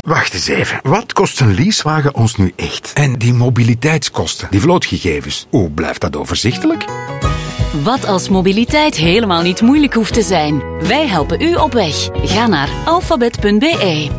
Wacht eens even. Wat kost een leasewagen ons nu echt? En die mobiliteitskosten, die vlootgegevens, hoe blijft dat overzichtelijk? Wat als mobiliteit helemaal niet moeilijk hoeft te zijn? Wij helpen u op weg. Ga naar alfabet.be.